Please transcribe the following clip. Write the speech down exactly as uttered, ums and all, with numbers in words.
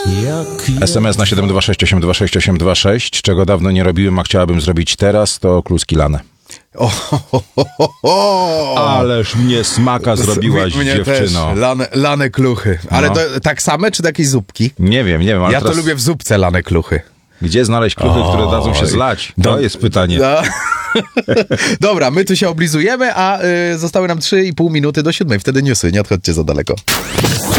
S M S na siedem dwa sześć osiem dwa sześć osiem dwa sześć. Czego dawno nie robiłem, a chciałabym zrobić teraz, to kluski lane. O, ho, ho, ho, ho. Ależ mnie smaka zrobiłaś, mnie dziewczyno. Też. Lane, lane kluchy. Ale No. to, tak same, czy takiej zupki? Nie wiem, nie wiem, ale Ja teraz to lubię w zupce lane kluchy. gdzie znaleźć kluchy, które dadzą się zlać? To Do- jest pytanie. No. Dobra, my tu się oblizujemy, a y, zostały nam trzy i pół minuty do siódmej. Wtedy newsy, nie odchodźcie za daleko.